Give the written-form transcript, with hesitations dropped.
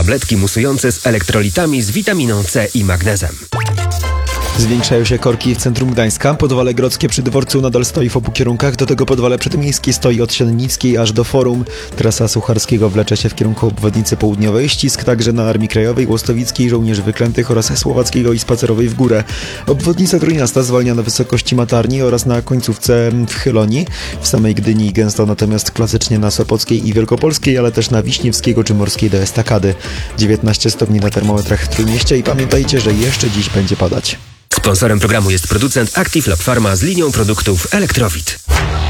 Tabletki musujące z elektrolitami z witaminą C i magnezem. Zwiększają się korki w centrum Gdańska. Podwale Grodzkie przy dworcu nadal stoi w obu kierunkach. Do tego podwale przedmiejskie stoi od Siennickiej aż do Forum. Trasa Sucharskiego wlecze się w kierunku obwodnicy południowej. Ścisk także na Armii Krajowej, Łostowickiej, Żołnierzy Wyklętych oraz Słowackiego i Spacerowej w górę. Obwodnica Trójmiasta zwalnia na wysokości Matarni oraz na końcówce w Chylonii. W samej Gdyni gęsto natomiast klasycznie na Sopockiej i Wielkopolskiej, ale też na Wiśniewskiego czy Morskiej do Estakady. 19 stopni na termometrach w Trójmieście i pamiętajcie, że jeszcze dziś będzie padać. Sponsorem programu jest producent Active Lab Pharma z linią produktów Elektrowit.